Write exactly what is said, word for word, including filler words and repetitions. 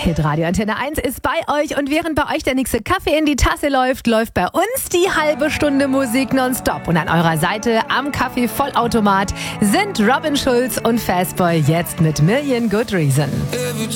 Hitradio Antenne eins ist bei euch und während bei euch der nächste Kaffee in die Tasse läuft, läuft bei uns die halbe Stunde Musik nonstop. Und an eurer Seite am Kaffee-Vollautomat sind Robin Schulz und Fastboy jetzt mit Million Good Reason.